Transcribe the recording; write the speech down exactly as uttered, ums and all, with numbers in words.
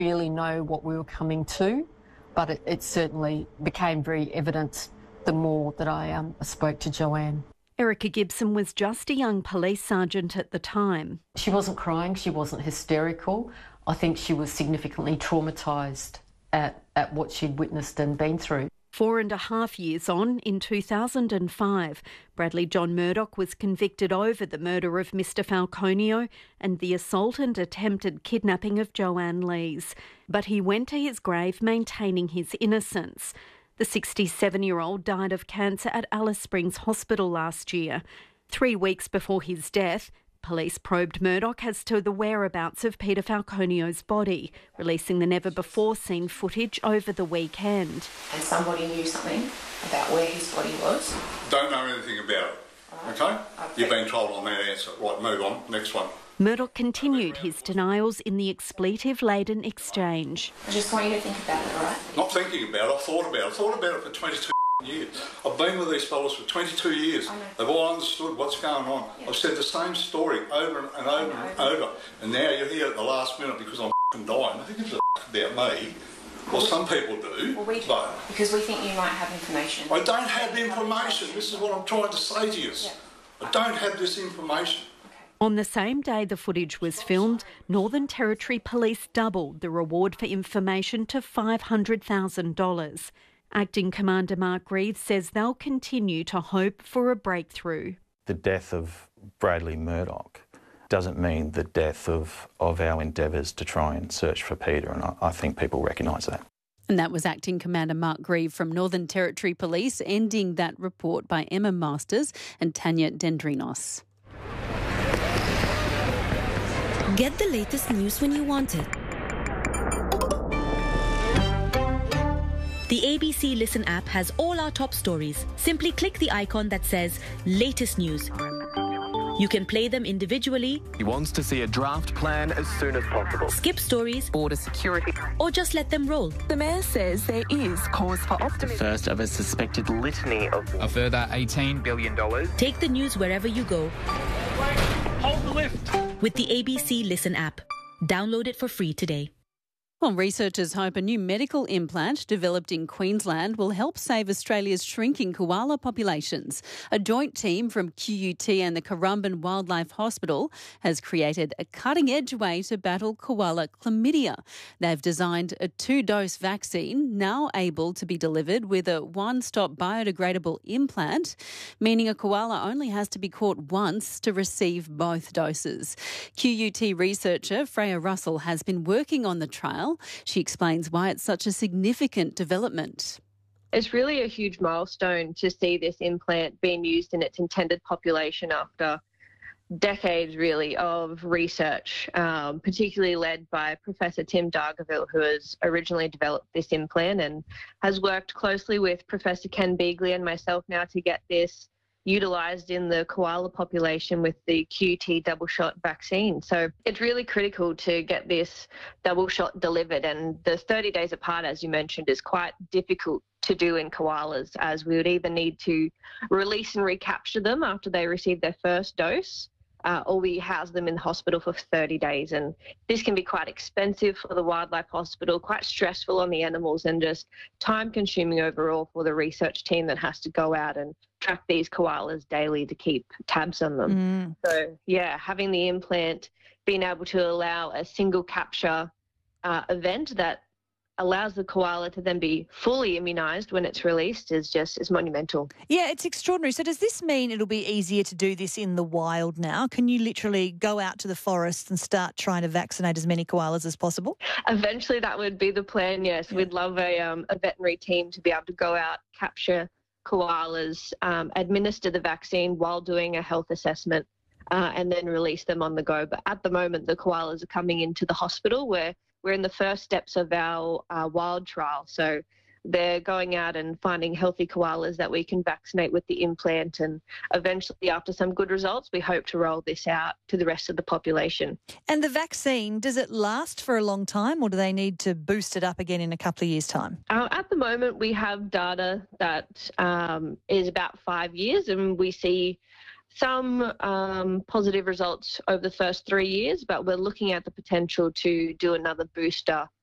really know what we were coming to, but it, it certainly became very evident the more that I um, spoke to Joanne. Erica Gibson was just a young police sergeant at the time. She wasn't crying, she wasn't hysterical. I think she was significantly traumatised at, at what she'd witnessed and been through. Four and a half years on, in two thousand five, Bradley John Murdoch was convicted over the murder of Mister Falconio and the assault and attempted kidnapping of Joanne Lees. But he went to his grave maintaining his innocence. The sixty-seven-year-old died of cancer at Alice Springs Hospital last year. Three weeks before his death, police probed Murdoch as to the whereabouts of Peter Falconio's body, releasing the never-before-seen footage over the weekend. And somebody knew something about where his body was? Don't know anything about it, right. okay? okay? You've been told on that answer. Right, move on. Next one. Murdoch continued his denials in the expletive-laden exchange. I just want you to think about it, all right? Not thinking about it, I've thought about it. I've thought about it for twenty-two years. I've been with these fellas for twenty-two years. They've all understood what's going on. Yeah. I've said the same story over and over and over. And now you're here at the last minute because I'm f***ing dying. I think it's about me. Well, some people do, well, we do, but... Because we think you might have information. I don't have information. This is what I'm trying to say to you. Yeah. I don't have this information. On the same day the footage was filmed, Northern Territory Police doubled the reward for information to five hundred thousand dollars. Acting Commander Mark Reeves says they'll continue to hope for a breakthrough. The death of Bradley Murdoch doesn't mean the death of, of our endeavours to try and search for Peter, and I, I think people recognise that. And that was Acting Commander Mark Grieve from Northern Territory Police, ending that report by Emma Masters and Tanya Dendrinos. Get the latest news when you want it. The A B C Listen app has all our top stories. Simply click the icon that says Latest News. You can play them individually. He wants to see a draft plan as soon as possible. Skip stories. Border security. Or just let them roll. The Mayor says there is cause for optimism. First of a suspected litany of... A further eighteen billion dollars. Take the news wherever you go. Hold the lift. With the A B C Listen app. Download it for free today. Well, researchers hope a new medical implant developed in Queensland will help save Australia's shrinking koala populations. A joint team from Q U T and the Currumbin Wildlife Hospital has created a cutting-edge way to battle koala chlamydia. They've designed a two-dose vaccine now able to be delivered with a one-stop biodegradable implant, meaning a koala only has to be caught once to receive both doses. Q U T researcher Freya Russell has been working on the trial. She explains why it's such a significant development. It's really a huge milestone to see this implant being used in its intended population after decades, really, of research, um, particularly led by Professor Tim Dargaville, who has originally developed this implant and has worked closely with Professor Ken Beagley and myself now to get this utilised in the koala population with the Q T double shot vaccine. So it's really critical to get this double shot delivered, and the thirty days apart, as you mentioned, is quite difficult to do in koalas, as we would either need to release and recapture them after they receive their first dose, Uh, or we house them in the hospital for thirty days. And this can be quite expensive for the wildlife hospital, quite stressful on the animals, and just time-consuming overall for the research team that has to go out and track these koalas daily to keep tabs on them. Mm. So, yeah, having the implant, being able to allow a single capture uh, event that allows the koala to then be fully immunised when it's released is just is monumental. Yeah, it's extraordinary. So does this mean it'll be easier to do this in the wild now? Can you literally go out to the forest and start trying to vaccinate as many koalas as possible? Eventually that would be the plan, yes. Yeah. We'd love a, um, a veterinary team to be able to go out, capture koalas, um, administer the vaccine while doing a health assessment, uh, and then release them on the go. But at the moment, the koalas are coming into the hospital where we're in the first steps of our uh, wild trial. So they're going out and finding healthy koalas that we can vaccinate with the implant, and eventually, after some good results, we hope to roll this out to the rest of the population. And the vaccine, does it last for a long time, or do they need to boost it up again in a couple of years' time? Uh, at the moment, we have data that um, is about five years, and we see some um, positive results over the first three years, but we're looking at the potential to do another booster